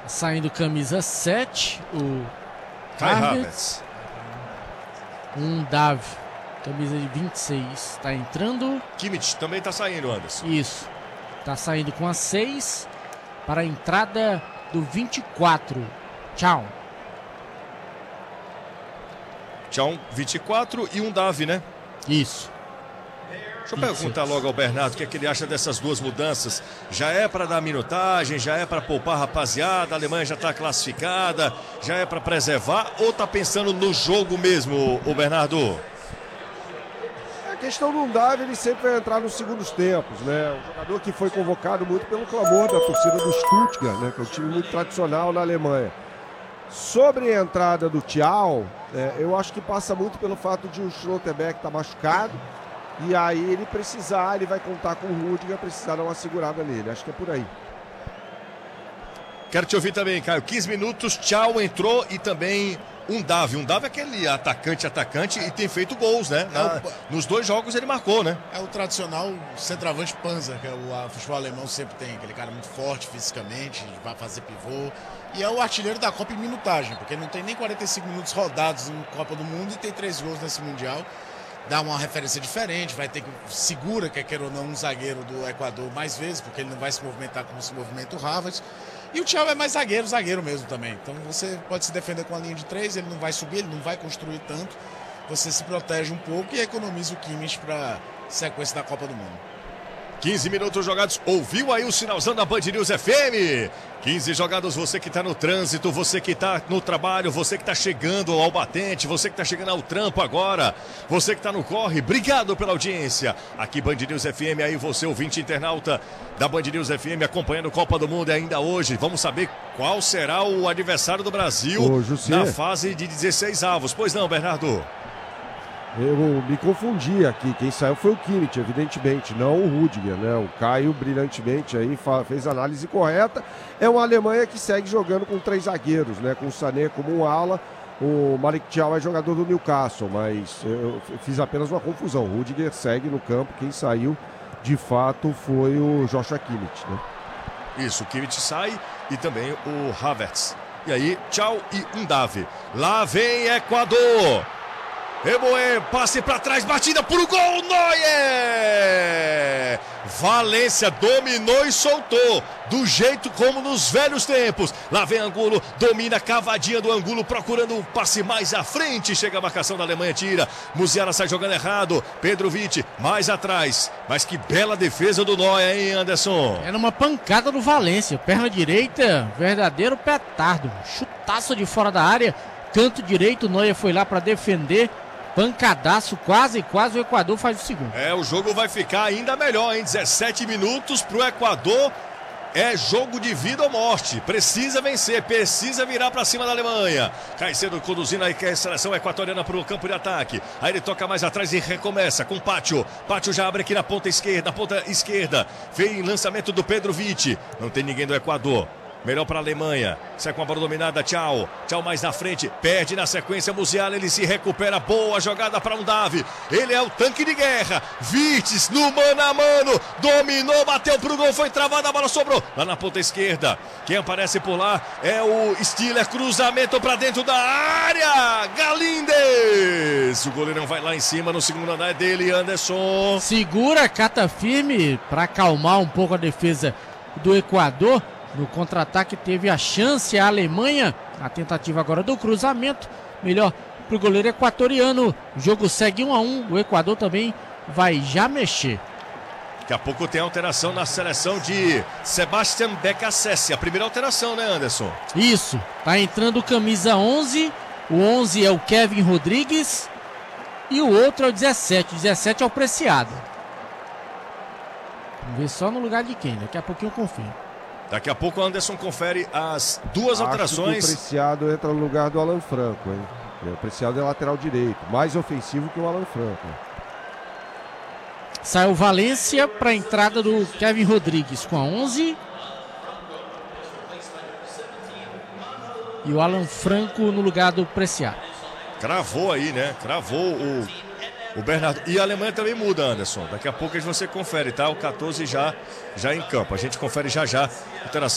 Saindo camisa 7, o Kai Havertz. Um Davi, camisa de 26, tá entrando. Kimmich também tá saindo, Anderson. Isso, tá saindo com a 6 para a entrada do 24. Tchau. Tchau, 24 e um Davi, né? Isso. Deixa eu perguntar logo ao Bernardo o que é que ele acha dessas duas mudanças. Já é para dar minutagem, já é para poupar a rapaziada, a Alemanha já está classificada, já é para preservar ou tá pensando no jogo mesmo, o Bernardo? A questão do Davi, ele sempre vai entrar nos segundos tempos, né? Um jogador que foi convocado muito pelo clamor da torcida do Stuttgart, né? Que é um time muito tradicional na Alemanha. Sobre a entrada do Thiaw, eu acho que passa muito pelo fato de o Schlotterbeck estar machucado. E aí ele vai contar com o Rudiger, precisar dar uma segurada nele. Acho que é por aí. Quero te ouvir também, Caio. 15 minutos, Thiaw entrou e também um Davi. Um Davi é aquele atacante e tem feito gols, né? Nos 2 jogos ele marcou, né? É o tradicional centroavante Panzer, que o futebol alemão sempre tem. Aquele cara muito forte fisicamente, vai fazer pivô. E é o artilheiro da Copa em minutagem, porque não tem nem 45 minutos rodados em Copa do Mundo e tem 3 gols nesse Mundial. Dá uma referência diferente, vai ter que segura, quer ou não, um zagueiro do Equador mais vezes, porque ele não vai se movimentar como se movimenta o Havertz. E o Thiaw é mais zagueiro mesmo também. Então você pode se defender com a linha de 3, ele não vai subir, ele não vai construir tanto. Você se protege um pouco e economiza o Kimmich para sequência da Copa do Mundo. 15 minutos jogados, ouviu aí o sinalzão da Band News FM? 15 jogados, você que está no trânsito, você que está no trabalho, você que está chegando ao batente, você que está chegando ao trampo agora, você que está no corre, obrigado pela audiência. Aqui Band News FM, aí você ouvinte internauta da Band News FM acompanhando Copa do Mundo ainda hoje. Vamos saber qual será o adversário do Brasil na fase de 16 avos. Pois não, Bernardo? Eu me confundi aqui, quem saiu foi o Kimmich, evidentemente, não o Rudiger, né? O Caio brilhantemente aí fez a análise correta. É uma Alemanha que segue jogando com 3 zagueiros, né? Com o Sané como um ala, o Malik Thiaw é jogador do Newcastle, mas eu fiz apenas uma confusão. O Rudiger segue no campo, quem saiu de fato foi o Joshua Kimmich, né? Isso, o Kimmich sai e também o Havertz. E aí, Thiaw e um Davi. Lá vem Equador. Eboe, passe para trás, batida por gol, Neuer! Valência dominou e soltou, do jeito como nos velhos tempos. Lá vem Angulo, domina a cavadinha do Angulo, procurando um passe mais à frente. Chega a marcação da Alemanha, tira. Musiala sai jogando errado. Petrovic mais atrás. Mas que bela defesa do Neuer, hein, Anderson? Era uma pancada do Valência, perna direita, verdadeiro petardo. Chutaço de fora da área, canto direito, o Neuer foi lá para defender. Pancadaço, quase o Equador faz o segundo. O jogo vai ficar ainda melhor, hein? 17 minutos pro Equador. É jogo de vida ou morte. Precisa vencer, precisa virar pra cima da Alemanha. Caicedo conduzindo aí a seleção equatoriana pro campo de ataque. Aí ele toca mais atrás e recomeça com Pátio. Pátio já abre aqui na ponta esquerda. Vem lançamento do Petrovic. Não tem ninguém do Equador. Melhor para a Alemanha. Sai com a bola dominada, Thiaw mais na frente, perde na sequência, Musiala, ele se recupera, boa jogada para um Davi. Ele é o tanque de guerra. Virtus no mano a mano, dominou, bateu pro gol, foi travada, a bola sobrou lá na ponta esquerda. Quem aparece por lá é o Stiller, cruzamento para dentro da área. Galindes. O goleirão vai lá em cima no segundo andar, é dele, Anderson. Segura, cata firme para acalmar um pouco a defesa do Equador. No contra-ataque teve a chance a Alemanha, a tentativa agora do cruzamento, melhor para o goleiro equatoriano. O jogo segue 1-1, o Equador também vai já mexer. Daqui a pouco tem alteração na seleção de Sebastian Becassese, a primeira alteração, né, Anderson? Isso, tá entrando camisa 11, o 11 é o Kevin Rodrigues e o outro é o 17 é o Preciado. Vamos ver só no lugar de quem, daqui a pouquinho eu confirmo. Daqui a pouco o Anderson confere as duas alterações. O Preciado entra no lugar do Alan Franco, hein? O Preciado é lateral direito, mais ofensivo que o Alan Franco. Sai o Valência para a entrada do Kevin Rodrigues com a 11. E o Alan Franco no lugar do Preciado. Cravou aí, né? Cravou o Bernardo. E a Alemanha também muda, Anderson. Daqui a pouco você confere, tá? O 14 já em campo. A gente confere já. Alteração